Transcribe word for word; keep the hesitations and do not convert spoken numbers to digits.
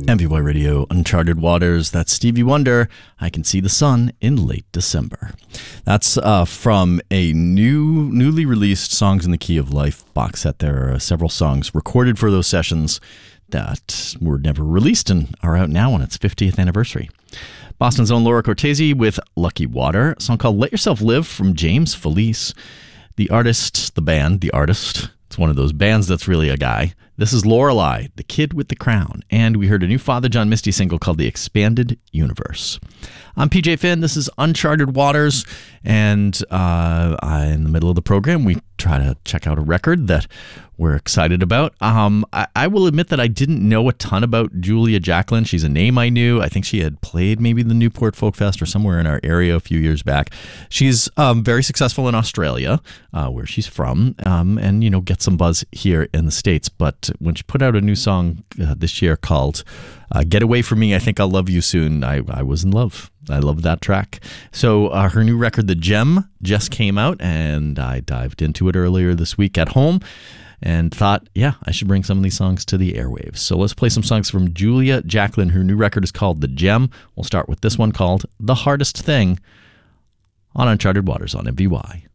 M V Y Radio, Uncharted Waters. That's Stevie Wonder, I Can See the Sun in Late December. That's uh, from a new, newly released Songs in the Key of Life box set. There are several songs recorded for those sessions that were never released and are out now on its fiftieth anniversary. Boston's own Laura Cortese with Lucky Water, a song called Let Yourself Live from James Felice. The artist, the band, the artist, it's one of those bands that's really a guy. This is Lorelei, the Kid with the Crown, and we heard a new Father John Misty single called The Expanded Universe. I'm P J Finn, this is Uncharted Waters, and uh, in the middle of the program we try to check out a record that we're excited about. Um, I, I will admit that I didn't know a ton about Julia Jacklin. She's a name I knew. I think she had played maybe the Newport Folk Fest or somewhere in our area a few years back. She's um, very successful in Australia, uh, where she's from, um, and, you know, get some buzz here in the States. But when she put out a new song uh, this year called uh, Get Away From Me, I Think I'll Love You Soon, I, I was in love. I love that track. So uh, her new record, The Gem, just came out, and I dived into it earlier this week at home and thought, yeah, I should bring some of these songs to the airwaves. So let's play some songs from Julia Jacklin. Her new record is called The Gem. We'll start with this one called The Hardest Thing on Uncharted Waters on M V Y.